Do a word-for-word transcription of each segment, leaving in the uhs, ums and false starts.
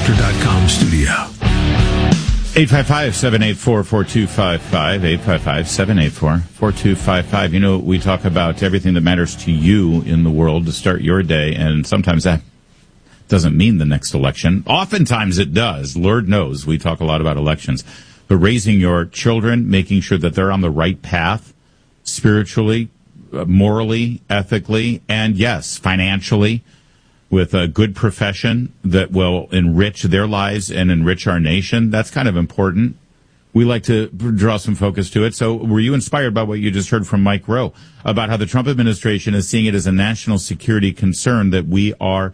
factor dot com studio. eight five five, seven eight four, four two five five, eight five five, seven eight four, four two five five. You know, we talk about everything that matters to you in the world to start your day, and sometimes that doesn't mean the next election. Oftentimes it does. Lord knows we talk a lot about elections. But raising your children, making sure that they're on the right path, spiritually, morally, ethically, and yes, financially, with a good profession that will enrich their lives and enrich our nation. That's kind of important. We like to draw some focus to it. So were you inspired by what you just heard from Mike Rowe about how the Trump administration is seeing it as a national security concern that we are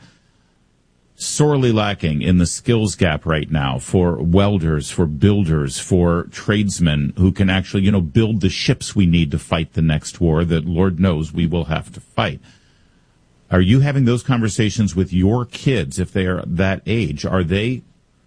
sorely lacking in the skills gap right now for welders, for builders, for tradesmen who can actually, you know, build the ships we need to fight the next war that Lord knows we will have to fight? Are you having those conversations with your kids if they are that age? Are they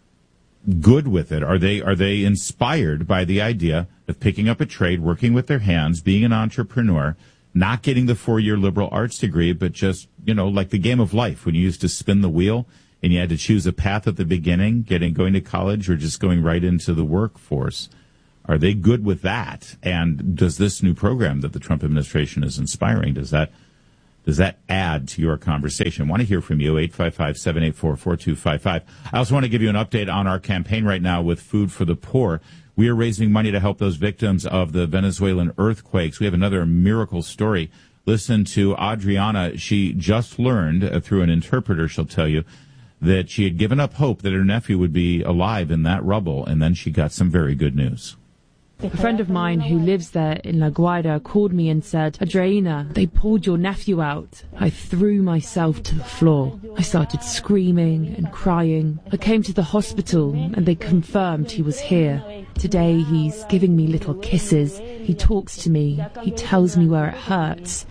good with it? Are they are they inspired by the idea of picking up a trade, working with their hands, being an entrepreneur, not getting the four-year liberal arts degree, but just, you know, like the game of life when you used to spin the wheel and you had to choose a path at the beginning, getting going to college or just going right into the workforce? Are they good with that? And does this new program that the Trump administration is inspiring, does that Does that add to your conversation? I want to hear from you, eight five five, seven eight four, four two five five. I also want to give you an update on our campaign right now with Food for the Poor. We are raising money to help those victims of the Venezuelan earthquakes. We have another miracle story. Listen to Adriana. She just learned, uh, through an interpreter, she'll tell you, that she had given up hope that her nephew would be alive in that rubble, and then she got some very good news. A friend of mine who lives there in La Guaira called me and said, Adriana, they pulled your nephew out. I threw myself to the floor. I started screaming and crying. I came to the hospital and they confirmed he was here. Today he's giving me little kisses. He talks to me. He tells me where it hurts.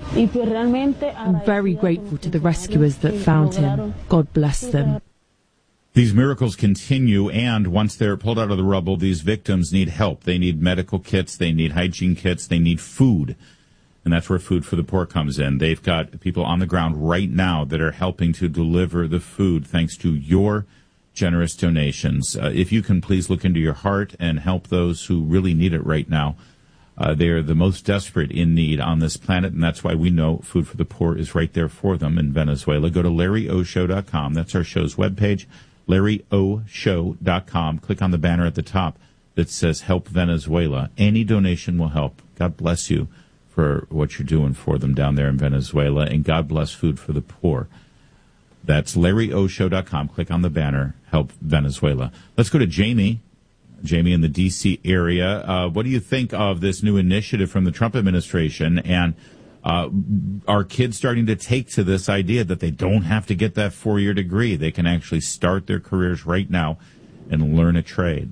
I'm very grateful to the rescuers that found him. God bless them. These miracles continue, and once they're pulled out of the rubble, these victims need help. They need medical kits, they need hygiene kits, they need food. And that's where Food for the Poor comes in. They've got people on the ground right now that are helping to deliver the food thanks to your generous donations. Uh, if you can please look into your heart and help those who really need it right now. Uh, they are the most desperate in need on this planet, and that's why we know Food for the Poor is right there for them in Venezuela. Go to Larry O Show dot com. That's our show's webpage. Larry O Show dot com. Click on the banner at the top that says Help Venezuela. Any donation will help. God bless you for what you're doing for them down there in Venezuela, and God bless Food for the Poor. That's Larry O Show dot com. Click on the banner, Help Venezuela. Let's go to Jamie. Jamie in the D C area. Uh, what do you think of this new initiative from the Trump administration, and Uh, are kids starting to take to this idea that they don't have to get that four-year degree? They can actually start their careers right now and learn a trade.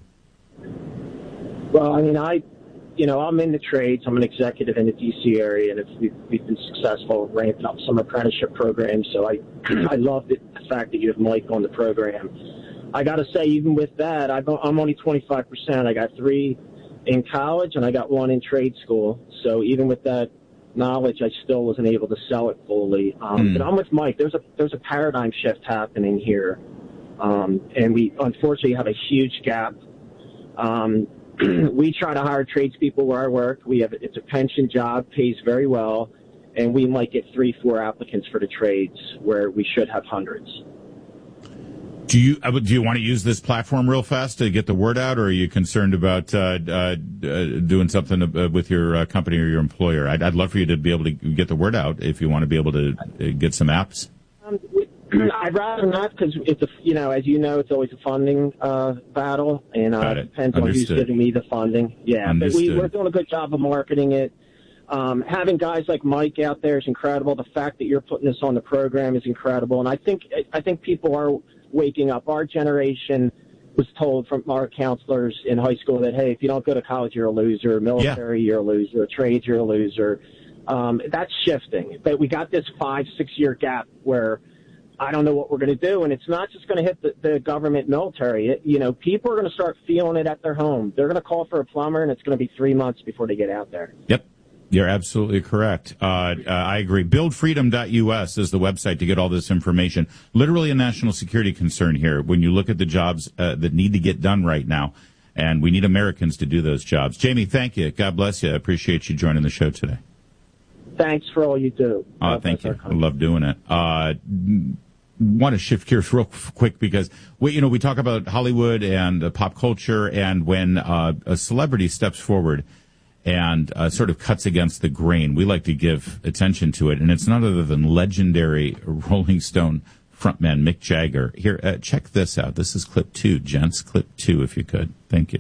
Well, I mean, I, you know, I'm in the trades. I'm an executive in the D C area, and it's, we've, we've been successful ramping up some apprenticeship programs. So I, I love the fact that you have Mike on the program. I got to say, even with that, I've, I'm only twenty-five percent. I got three in college, and I got one in trade school. So even with that knowledge, I still wasn't able to sell it fully. Um, mm. But I'm with Mike. There's a there's a paradigm shift happening here, um, and we unfortunately have a huge gap. Um, we try to hire tradespeople where I work. We have it's a pension job, pays very well, and we might get three, four applicants for the trades where we should have hundreds. Do you uh, do you want to use this platform real fast to get the word out, or are you concerned about uh, uh, doing something with your uh, company or your employer? I'd, I'd love for you to be able to get the word out if you want to be able to uh, get some apps. Um, I'd rather not, because it's a you know as you know it's always a funding uh, battle, and uh, it. it depends Understood. on who's giving me the funding. Yeah, Understood. but we, we're doing a good job of marketing it. Um, having guys like Mike out there is incredible. The fact that you're putting this on the program is incredible, and I think I think people are waking up. Our generation was told from our counselors in high school that, hey, if you don't go to college, you're a loser. Military, yeah. you're a loser. Trades, you're a loser. Um, that's shifting. But we got this five, six-year gap where I don't know what we're going to do, and it's not just going to hit the, the government military. It, you know, people are going to start feeling it at their home. They're going to call for a plumber, and it's going to be three months before they get out there. Yep. You're absolutely correct. Uh, uh, I agree. build freedom dot U S is the website to get all this information. Literally a national security concern here when you look at the jobs uh, that need to get done right now. And we need Americans to do those jobs. Jamie, thank you. God bless you. I appreciate you joining the show today. Thanks for all you do. Uh, thank you. I love doing it. Uh, want to shift gears real quick because we, you know, we talk about Hollywood and uh, pop culture, and when uh, a celebrity steps forward and uh, sort of cuts against the grain, we like to give attention to it. And it's none other than legendary Rolling Stone frontman Mick Jagger. Here, uh, check this out. This is clip two, gents. Clip two, if you could. Thank you.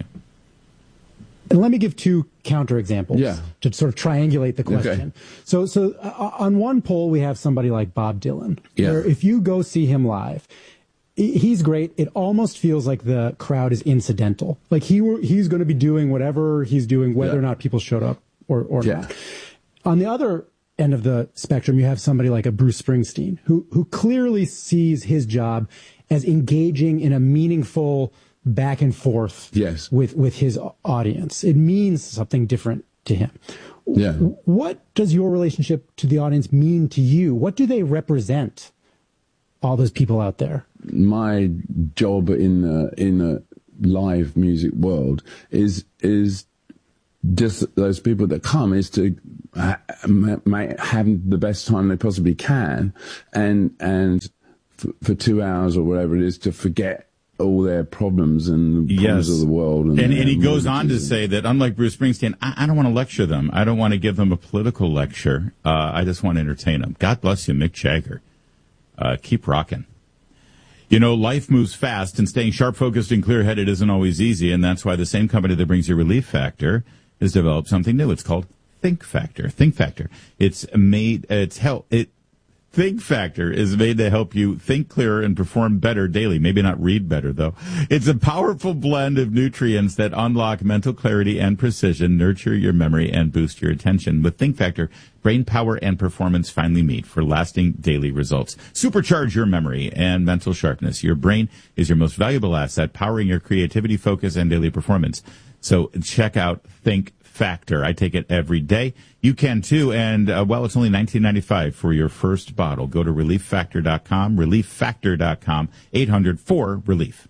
And let me give two counterexamples yeah. to sort of triangulate the question. Okay. So, so uh, on one poll, we have somebody like Bob Dylan. Yeah. Where if you go see him live, he's great. It almost feels like the crowd is incidental. Like he were, he's going to be doing whatever he's doing, whether yeah. or not people showed up or, or yeah. not. On the other end of the spectrum, you have somebody like a Bruce Springsteen who, who clearly sees his job as engaging in a meaningful back and forth yes. with, with his audience. It means something different to him. Yeah. What does your relationship to the audience mean to you? What do they represent, all those people out there? My job in the, in the live music world is, is just those people that come is to ha- have the best time they possibly can. And, and f- for two hours or whatever it is to forget all their problems and the problems yes. of the world. And, and, and he goes on to say that, unlike Bruce Springsteen, I, I don't want to lecture them. I don't want to give them a political lecture. Uh, I just want to entertain them. God bless you, Mick Jagger. Uh, keep rocking. You know, life moves fast, and staying sharp, focused, and clear-headed isn't always easy, and that's why the same company that brings you Relief Factor has developed something new. It's called Think Factor. Think Factor. It's made, it's help, it, Think Factor is made to help you think clearer and perform better daily. Maybe not read better, though. It's a powerful blend of nutrients that unlock mental clarity and precision, nurture your memory, and boost your attention. With Think Factor, brain power and performance finally meet for lasting daily results. Supercharge your memory and mental sharpness. Your brain is your most valuable asset, powering your creativity, focus, and daily performance. So check out Think Factor. I take it every day. You can too, and uh, well, it's only nineteen ninety-five for your first bottle. Go to relief factor dot com, relief factor dot com, eight hundred four relief.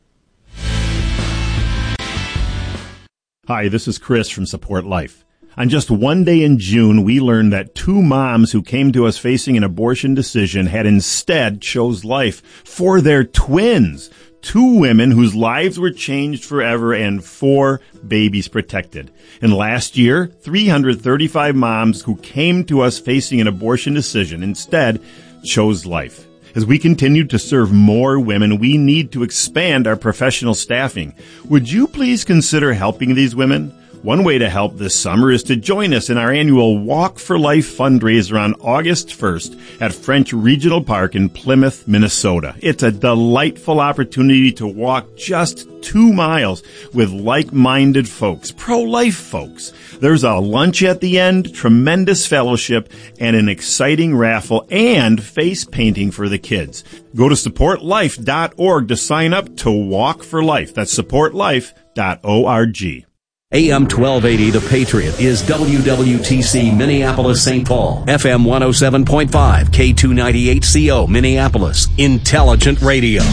Hi, this is Chris from Support Life. On just one day in June, we learned that two moms who came to us facing an abortion decision had instead chose life for their twins. Two women whose lives were changed forever and four babies protected. And last year, three hundred thirty-five moms who came to us facing an abortion decision instead chose life. As we continue to serve more women, we need to expand our professional staffing. Would you please consider helping these women? One way to help this summer is to join us in our annual Walk for Life fundraiser on August first at French Regional Park in Plymouth, Minnesota. It's a delightful opportunity to walk just two miles with like-minded folks, pro-life folks. There's a lunch at the end, tremendous fellowship, and an exciting raffle and face painting for the kids. Go to support life dot org to sign up to Walk for Life. That's support life dot org. A M twelve eighty, The Patriot, is W W T C Minneapolis, Saint Paul. F M one oh seven point five, K two ninety-eight C O Minneapolis. Intelligent radio.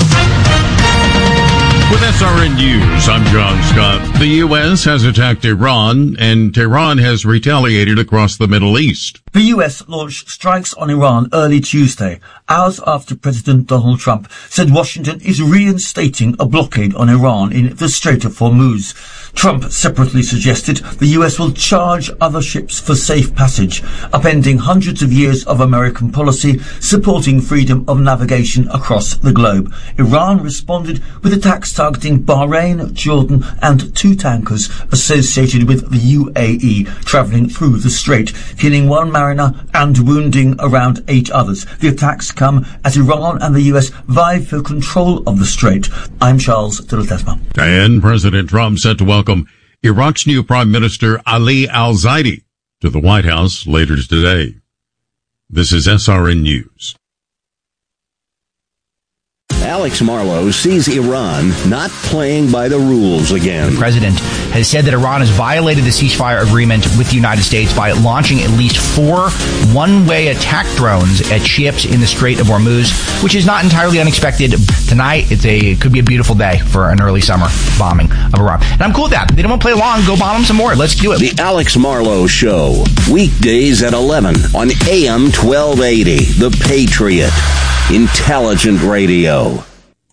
With S R N News, I'm John Scott. The U S has attacked Iran, and Tehran has retaliated across the Middle East. The U S launched strikes on Iran early Tuesday, hours after President Donald Trump said Washington is reinstating a blockade on Iran in the Strait of Hormuz. Trump separately suggested the U S will charge other ships for safe passage, upending hundreds of years of American policy supporting freedom of navigation across the globe. Iran responded with attacks targeting Bahrain, Jordan, and two tankers associated with the U A E travelling through the strait, killing one mariner and wounding around eight others. The attacks come as Iran and the U S vie for control of the strait. I'm Charles Tillotesma. And President Trump set to welcome Iraq's new Prime Minister Ali al-Zaidi to the White House later today. This is S R N News. Alex Marlow sees Iran not playing by the rules again. The president has said that Iran has violated the ceasefire agreement with the United States by launching at least four one-way attack drones at ships in the Strait of Hormuz, which is not entirely unexpected. Tonight, it's a it could be a beautiful day for an early summer bombing of Iran. And I'm cool with that. They don't want to play along. Go bomb them some more. Let's do it. The Alex Marlow Show, weekdays at eleven on A M twelve eighty, The Patriot. Intelligent radio.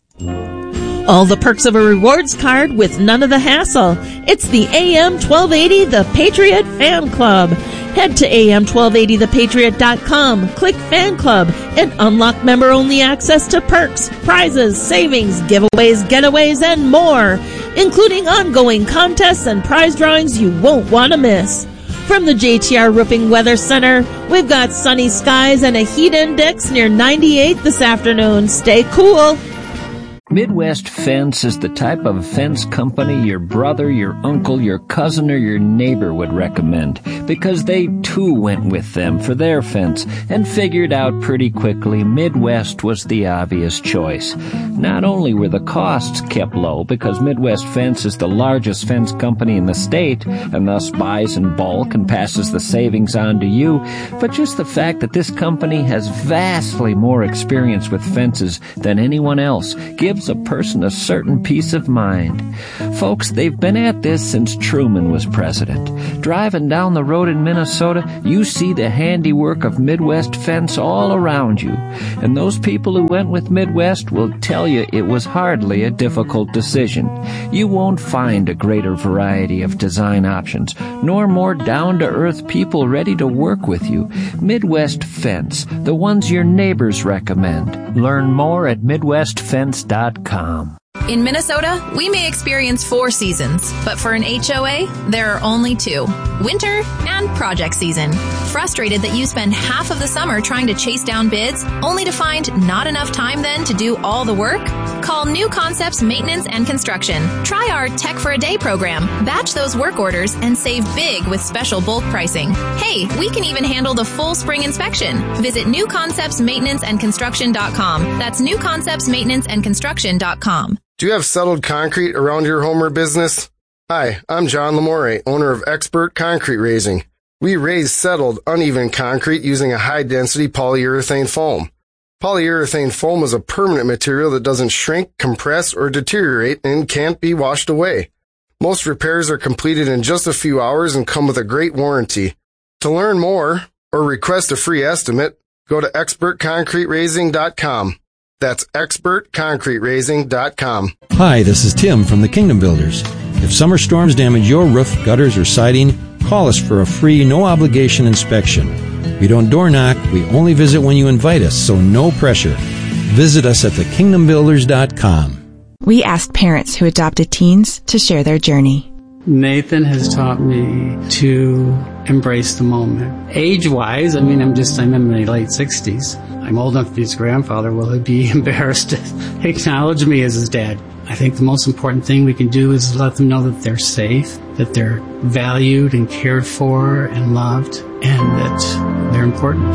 All the perks of a rewards card with none of the hassle. It's the A M twelve eighty The Patriot Fan Club. Head to A M twelve eighty the patriot dot com, click Fan Club, and unlock member-only access to perks, prizes, savings, giveaways, getaways, and more, including ongoing contests and prize drawings you won't want to miss. From the J T R Roofing Weather Center, we've got sunny skies and a heat index near ninety-eight this afternoon. Stay cool. Midwest Fence is the type of fence company your brother, your uncle, your cousin, or your neighbor would recommend, because they too went with them for their fence and figured out pretty quickly Midwest was the obvious choice. Not only were the costs kept low, because Midwest Fence is the largest fence company in the state and thus buys in bulk and passes the savings on to you, but just the fact that this company has vastly more experience with fences than anyone else gives a person a certain peace of mind. Folks, they've been at this since Truman was president. Driving down the road in Minnesota, you see the handiwork of Midwest Fence all around you. And those people who went with Midwest will tell you it was hardly a difficult decision. You won't find a greater variety of design options, nor more down-to-earth people ready to work with you. Midwest Fence, the ones your neighbors recommend. Learn more at midwest fence dot com. In Minnesota, we may experience four seasons, but for an H O A, there are only two: winter and project season. Frustrated that you spend half of the summer trying to chase down bids, only to find not enough time then to do all the work? Call New Concepts Maintenance and Construction. Try our Tech for a Day program. Batch those work orders and save big with special bulk pricing. Hey, we can even handle the full spring inspection. Visit new concepts maintenance and construction dot com. That's new concepts maintenance and construction dot com. Do you have settled concrete around your home or business? Hi, I'm John Lamore, owner of Expert Concrete Raising. We raise settled, uneven concrete using a high-density polyurethane foam. Polyurethane foam is a permanent material that doesn't shrink, compress, or deteriorate and can't be washed away. Most repairs are completed in just a few hours and come with a great warranty. To learn more or request a free estimate, go to expert concrete raising dot com. That's expert concrete raising dot com. Hi, this is Tim from the Kingdom Builders. If summer storms damage your roof, gutters, or siding, call us for a free, no-obligation inspection. We don't door knock, we only visit when you invite us, so no pressure. Visit us at the kingdom builders dot com. We asked parents who adopted teens to share their journey. Nathan has taught me to embrace the moment. Age-wise, I mean, I'm just, I'm in my late sixties. I'm old enough to be his grandfather. Will he be embarrassed to acknowledge me as his dad? I think the most important thing we can do is let them know that they're safe, that they're valued and cared for and loved, and that they're important.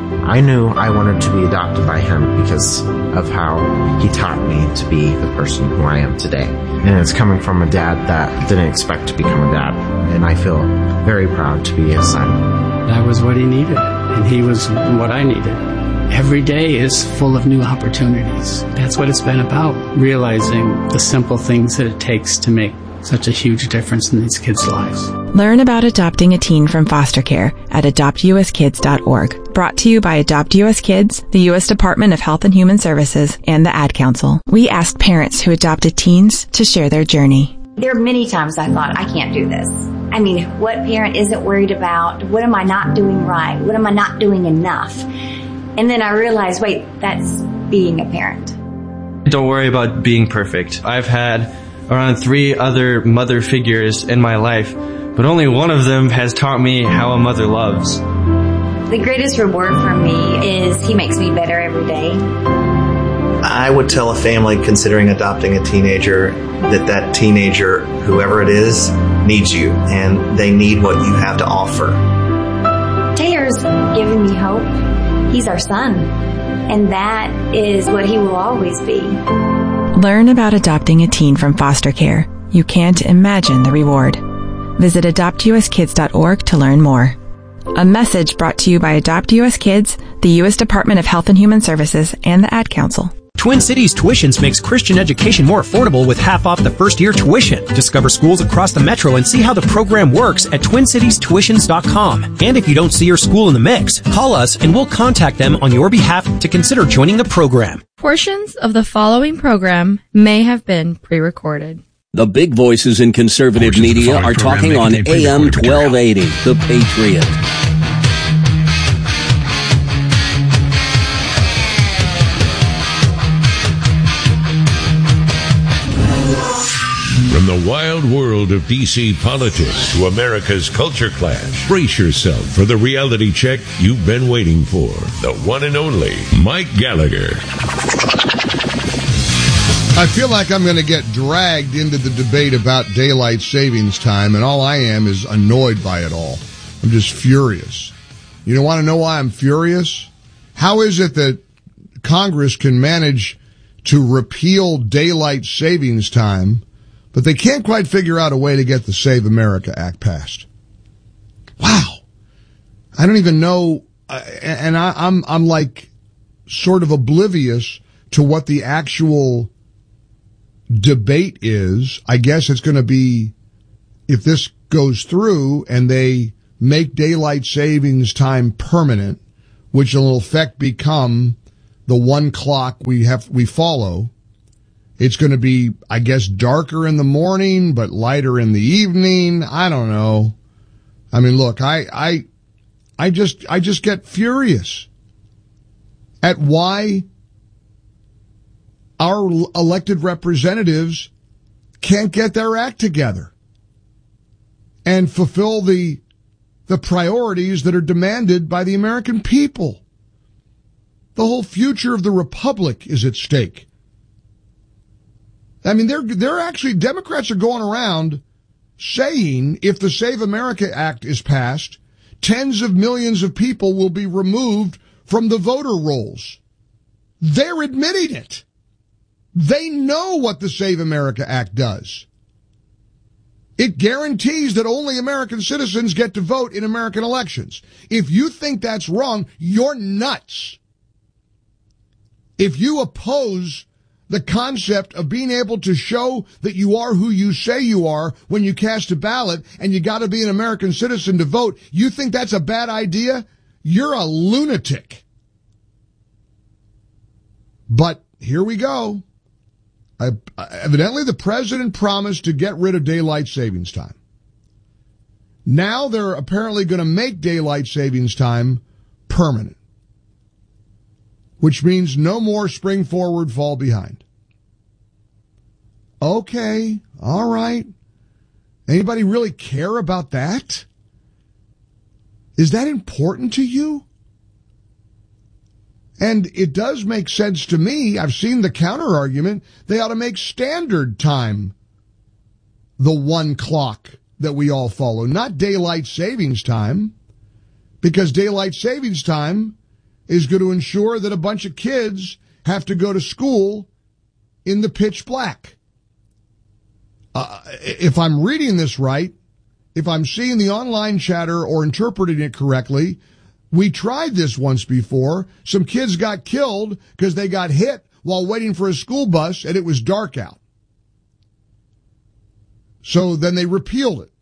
I knew I wanted to be adopted by him because of how he taught me to be the person who I am today. And it's coming from a dad that didn't expect to become a dad. And I feel very proud to be his son. That was what he needed, and he was what I needed. Every day is full of new opportunities. That's what it's been about, realizing the simple things that it takes to make such a huge difference in these kids' lives. Learn about adopting a teen from foster care at adopt u s kids dot org. Brought to you by Adopt U S Kids, the U S Department of Health and Human Services, and the Ad Council. We asked parents who adopted teens to share their journey. There are many times I thought, I can't do this. I mean, what parent isn't worried about? What am I not doing right? What am I not doing enough? And then I realized, wait, that's being a parent. Don't worry about being perfect. I've had around three other mother figures in my life, but only one of them has taught me how a mother loves. The greatest reward for me is he makes me better every day. I would tell a family considering adopting a teenager that that teenager, whoever it is, needs you, and they need what you have to offer. Taylor's given me hope. He's our son. And that is what he will always be. Learn about adopting a teen from foster care. You can't imagine the reward. Visit adopt u s kids dot org to learn more. A message brought to you by Adopt U S Kids, the U S Department of Health and Human Services, and the Ad Council. Twin Cities Tuitions makes Christian education more affordable with half off the first year tuition. Discover schools across the metro and see how the program works at twin cities tuitions dot com. And if you don't see your school in the mix, call us and we'll contact them on your behalf to consider joining the program. Portions of the following program may have been pre-recorded. The big voices in conservative Portions media are talking on A M twelve eighty, The Patriot. From the wild world of D C politics to America's culture clash, brace yourself for the reality check you've been waiting for. The one and only Mike Gallagher. I feel like I'm going to get dragged into the debate about daylight savings time, and all I am is annoyed by it all. I'm just furious. You don't want to know why I'm furious? How is it that Congress can manage to repeal daylight savings time, but they can't quite figure out a way to get the Save America Act passed? Wow. I don't even know, uh, and I, I'm I'm like sort of oblivious to what the actual debate is. I guess it's going to be, if this goes through and they make daylight savings time permanent, which will in effect become the one clock we have we follow. It's going to be, I guess, darker in the morning, but lighter in the evening. I don't know. I mean, look, I, I, I just, I just get furious at why our elected representatives can't get their act together and fulfill the, the priorities that are demanded by the American people. The whole future of the republic is at stake. I mean, they're, they're actually, Democrats are going around saying if the Save America Act is passed, tens of millions of people will be removed from the voter rolls. They're admitting it. They know what the Save America Act does. It guarantees that only American citizens get to vote in American elections. If you think that's wrong, you're nuts. If you oppose the concept of being able to show that you are who you say you are when you cast a ballot and you got to be an American citizen to vote, you think that's a bad idea? You're a lunatic. But here we go. I, evidently, the president promised to get rid of daylight savings time. Now they're apparently going to make daylight savings time permanent, which means no more spring forward, fall behind. Okay, all right. Anybody really care about that? Is that important to you? And it does make sense to me. I've seen the counter argument. They ought to make standard time the one clock that we all follow, not daylight savings time, because daylight savings time is going to ensure that a bunch of kids have to go to school in the pitch black. Uh, if I'm reading this right, if I'm seeing the online chatter or interpreting it correctly, we tried this once before. Some kids got killed because they got hit while waiting for a school bus and it was dark out. So then they repealed it.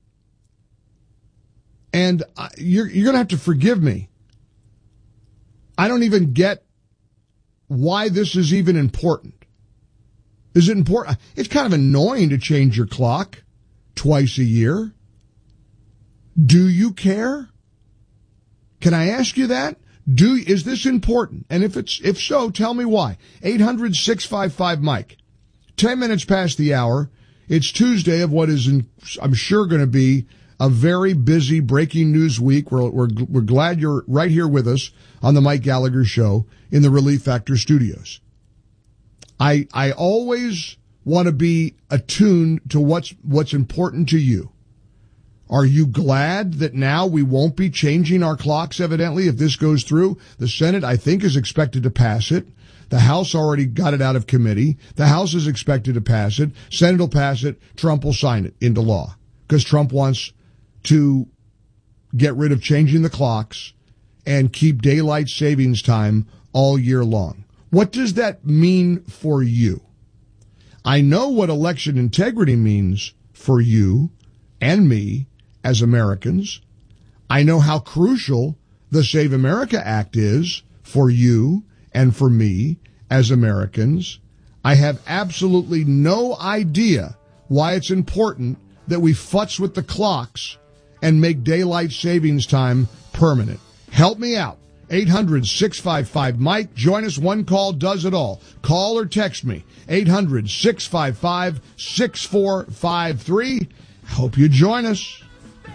And uh, you're, you're going to have to forgive me. I don't even get why this is even important. Is it important? It's kind of annoying to change your clock twice a year. Do you care? Can I ask you that? Do, is this important? And if it's, if so, tell me why. eight hundred, six five five, Mike. Ten minutes past the hour. It's Tuesday of what is, in, I'm sure, going to be a very busy breaking news week. We're, we're, we're glad you're right here with us on the Mike Gallagher Show in the Relief Factor studios. I, I always want to be attuned to what's, what's important to you. Are you glad that now we won't be changing our clocks, evidently, if this goes through? The Senate, I think, is expected to pass it. The House already got it out of committee. The House is expected to pass it. Senate will pass it. Trump will sign it into law because Trump wants to get rid of changing the clocks and keep daylight savings time all year long. What does that mean for you? I know what election integrity means for you and me as Americans. I know how crucial the Save America Act is for you and for me as Americans. I have absolutely no idea why it's important that we futz with the clocks and make daylight savings time permanent. Help me out. eight hundred, six five five, Mike. Join us. One call does it all. Call or text me. eight hundred, six five five, six four five three. Hope you join us.